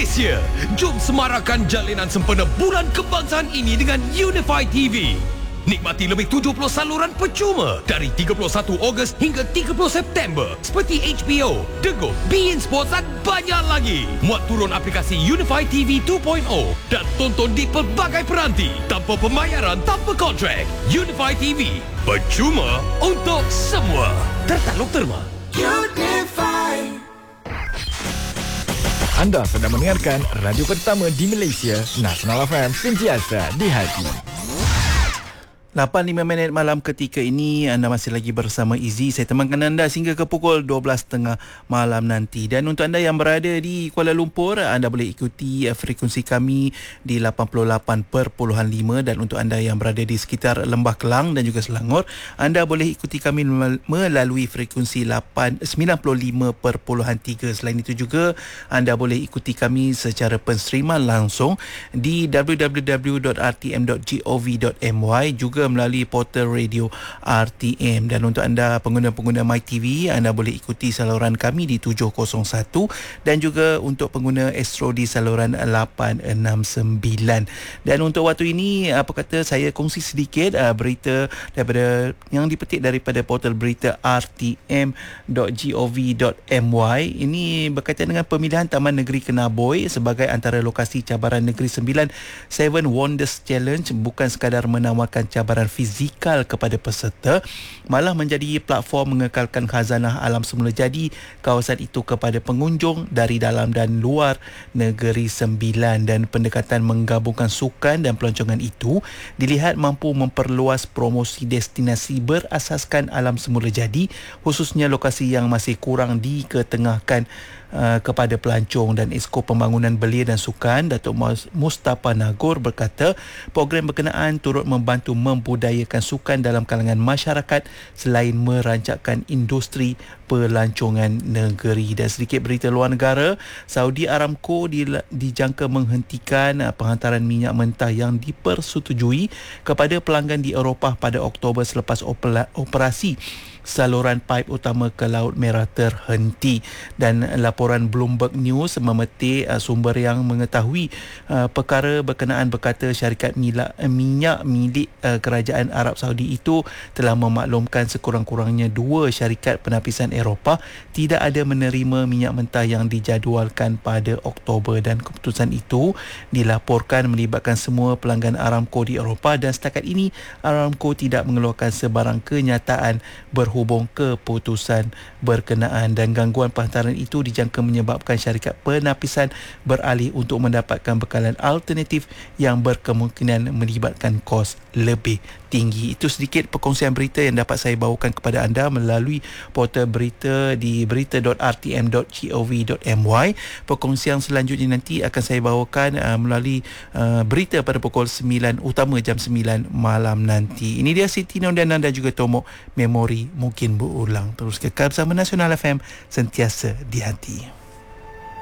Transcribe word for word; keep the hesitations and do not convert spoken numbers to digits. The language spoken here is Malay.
Malaysia. Jom semarakkan jalinan sempena Bulan Kebangsaan ini dengan Unify T V. Nikmati lebih tujuh puluh saluran percuma dari tiga puluh satu Ogos hingga tiga puluh September seperti H B O, Dego, beIN Sports dan banyak lagi. Muat turun aplikasi Unify T V dua titik kosong dan tonton di pelbagai peranti tanpa pembayaran, tanpa kontrak. Unify T V, percuma untuk semua. Tertakluk terma. Unify. Anda sedang mendengarkan radio pertama di Malaysia, Nasional F M, sentiasa di hati. lapan lima minit malam ketika ini anda masih lagi bersama Izzy. Saya temankan anda sehingga ke pukul dua belas tiga puluh malam nanti. Dan untuk anda yang berada di Kuala Lumpur, anda boleh ikuti frekuensi kami di lapan puluh lapan perpuluhan lima, dan untuk anda yang berada di sekitar Lembah Kelang dan juga Selangor, anda boleh ikuti kami melalui frekuensi sembilan puluh lima perpuluhan tiga. Selain itu juga anda boleh ikuti kami secara penstriman langsung di w w w dot r t m dot gov dot m y, juga melalui portal radio R T M. Dan untuk anda pengguna-pengguna MyTV, anda boleh ikuti saluran kami di tujuh kosong satu dan juga untuk pengguna Astro di saluran lapan enam sembilan. Dan untuk waktu ini, apa kata saya kongsi sedikit uh, berita daripada yang dipetik daripada portal berita r t m dot gov dot m y. Ini berkaitan dengan pemilihan Taman Negeri Kenaboi sebagai antara lokasi cabaran Negeri Sembilan Seven Wonders Challenge bukan sekadar menawarkan cabaran fizikal kepada peserta, malah menjadi platform mengekalkan khazanah alam semula jadi kawasan itu kepada pengunjung dari dalam dan luar Negeri Sembilan. Dan pendekatan menggabungkan sukan dan pelancongan itu dilihat mampu memperluas promosi destinasi berasaskan alam semula jadi, khususnya lokasi yang masih kurang diketengahkan Uh, kepada pelancong. Dan Esko Pembangunan Belia dan Sukan Datuk Mustafa Nagor berkata program berkenaan turut membantu membudayakan sukan dalam kalangan masyarakat selain merancangkan industri pelancongan negeri. Dan sedikit berita luar negara, Saudi Aramco dijangka menghentikan uh, penghantaran minyak mentah yang dipersetujui kepada pelanggan di Eropah pada Oktober selepas operasi saluran paip utama ke Laut Merah terhenti. Dan laporan Bloomberg News memetik uh, sumber yang mengetahui uh, perkara berkenaan berkata syarikat mila, minyak milik uh, Kerajaan Arab Saudi itu telah memaklumkan sekurang-kurangnya dua syarikat penapisan Eropah tidak ada menerima minyak mentah yang dijadualkan pada Oktober. Dan keputusan itu dilaporkan melibatkan semua pelanggan Aramco di Eropah, dan setakat ini Aramco tidak mengeluarkan sebarang kenyataan ber hubung keputusan berkenaan. Dan gangguan penghantaran itu dijangka menyebabkan syarikat penapisan beralih untuk mendapatkan bekalan alternatif yang berkemungkinan melibatkan kos lebih tinggi. Itu sedikit perkongsian berita yang dapat saya bawakan kepada anda melalui portal berita di berita dot r t m dot gov dot m y. Perkongsian selanjutnya nanti akan saya bawakan uh, melalui uh, berita pada pukul sembilan, utama jam sembilan malam nanti. Ini dia Siti Nondana dan juga Tomok Memori Mungkin Berulang. Terus kekal bersama Nasional F M, sentiasa di hati.